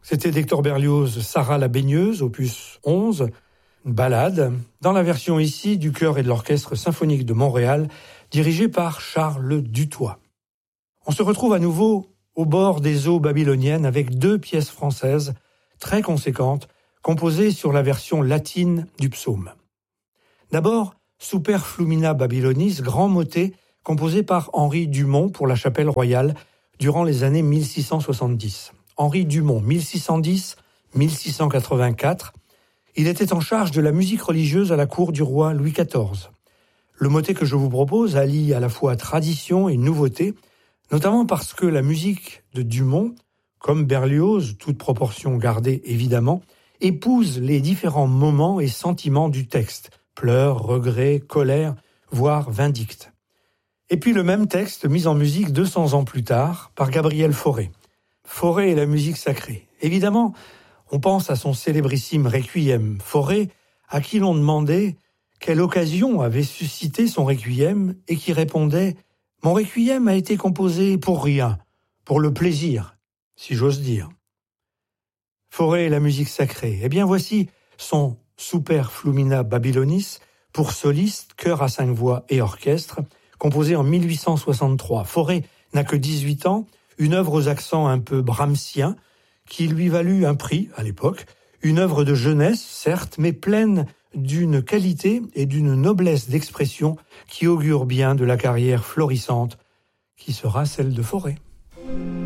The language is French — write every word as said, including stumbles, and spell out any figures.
C'était d'Hector Berlioz, Sarah la baigneuse, opus onze, une ballade, dans la version ici du chœur et de l'Orchestre symphonique de Montréal, dirigé par Charles Dutoit. On se retrouve à nouveau au bord des eaux babyloniennes avec deux pièces françaises très conséquentes, composées sur la version latine du psaume. D'abord, Super Flumina Babylonis, grand motet, composé par Henri Dumont pour la chapelle royale durant les années mille six cent soixante-dix. Henri Dumont, mille six cent dix à mille six cent quatre-vingt-quatre, il était en charge de la musique religieuse à la cour du roi Louis quatorze. Le motet que je vous propose allie à la fois tradition et nouveauté, notamment parce que la musique de Dumont, comme Berlioz, toute proportion gardée évidemment, épouse les différents moments et sentiments du texte, pleurs, regrets, colère, voire vindicte. Et puis le même texte mis en musique deux cents ans plus tard par Gabriel Fauré. Fauré et la musique sacrée. Évidemment, on pense à son célébrissime Requiem. Fauré, à qui l'on demandait quelle occasion avait suscité son Requiem et qui répondait « Mon Requiem a été composé pour rien, pour le plaisir, si j'ose dire. » Fauré et la musique sacrée. Eh bien voici son Super Flumina Babylonis pour soliste, chœur à cinq voix et orchestre, composé en mille huit cent soixante-trois. Fauré n'a que dix-huit ans, une œuvre aux accents un peu brahmsiens, qui lui valut un prix à l'époque, une œuvre de jeunesse, certes, mais pleine d'une qualité et d'une noblesse d'expression qui augure bien de la carrière florissante qui sera celle de Fauré.